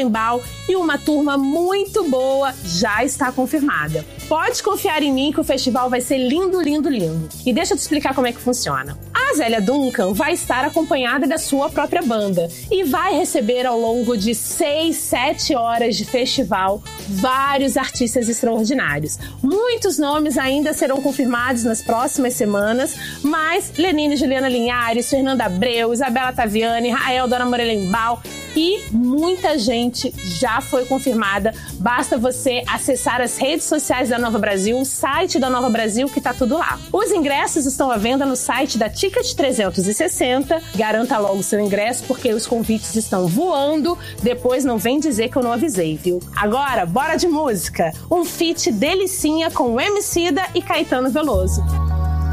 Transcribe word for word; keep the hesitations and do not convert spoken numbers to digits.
Morelenbaum e uma turma muito boa já está confirmada. Pode confiar em mim que o festival vai ser lindo, lindo, lindo. E deixa eu te explicar como é que funciona. A Zélia Duncan vai estar acompanhada da sua própria banda e vai receber ao longo de seis, sete horas de festival vários artistas extraordinários. Muitos nomes ainda serão confirmados nas próximas semanas, mas Lenine e Juliana Linhares, Fernanda Abreu, Isabela Taviani, Rael, Dona Morelenbaum e muita gente já foi confirmada. Basta você acessar as redes sociais da Nova Brasil, o site da Nova Brasil, que tá tudo lá. Os ingressos estão à venda no site da Ticket trezentos e sessenta. Garanta logo seu ingresso, porque os convites estão voando. Depois não vem dizer que eu não avisei, viu? Agora, bora de música! Um feat delicinha com Emicida e Caetano Veloso.